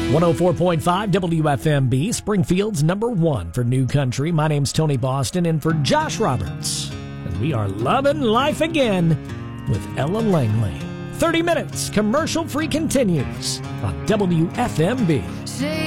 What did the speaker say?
104.5 WFMB, Springfield's #1 for new country. My name's Tony Boston, and for Josh Roberts. And we are loving life again with Ella Langley. 30 minutes, commercial-free continues on WFMB.